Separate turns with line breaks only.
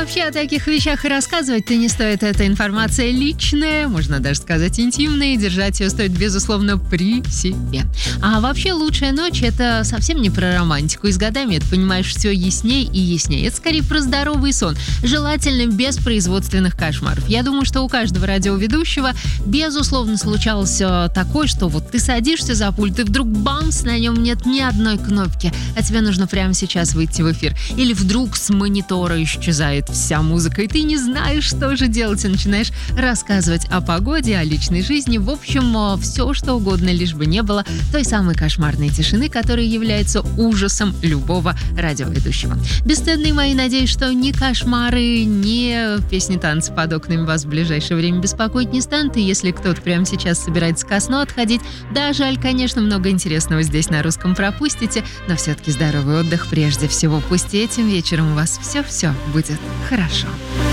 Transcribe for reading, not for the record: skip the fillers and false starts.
вообще о таких вещах и рассказывать-то не стоит. Эта информация личная, можно даже сказать интимная, и держать ее стоит, безусловно, при себе. А вообще лучшая ночь – это совсем не про романтику. И с годами это понимаешь все яснее и яснее. Это скорее про здоровый сон, желательно без производственных кошмаров. Я думаю, что у каждого радиоведущего, безусловно, случалось такое, что вот ты садишься за пульт, и вдруг бамс, на нем нет ни одной кнопки, а тебе нужно прямо сейчас выйти в эфир. Или вдруг с монитора исчезает вся музыка, и ты не знаешь, что же делать, и начинаешь рассказывать о погоде, о личной жизни, в общем, все что угодно, лишь бы не было той самой кошмарной тишины, которая является ужасом любого радиоведущего. Бесценные мои, надеюсь, что ни кошмары, ни песни-танцы под окнами вас в ближайшее время беспокоить не станут, и если кто-то прямо сейчас собирается ко сну отходить, да, жаль, конечно, много интересного здесь на русском пропустите, но все-таки здоровый отдых прежде всего. Пусть этим вечером у вас все-все будет хорошо.